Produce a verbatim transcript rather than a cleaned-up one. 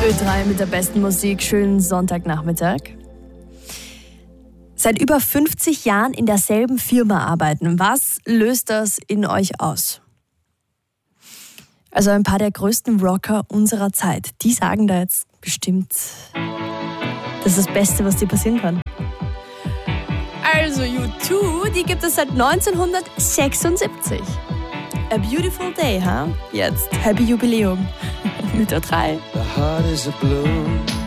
Ö drei mit der besten Musik, schönen Sonntagnachmittag. Seit über fünfzig Jahren in derselben Firma arbeiten. Was löst das in euch aus? Also ein paar der größten Rocker unserer Zeit, die sagen da jetzt bestimmt, das ist das Beste, was dir passieren kann. Also U zwei, die gibt es seit neunzehnhundertsechsundsiebzig. A beautiful day, ha? Huh? Jetzt Happy Jubiläum mit Ö drei. The heart is a blue.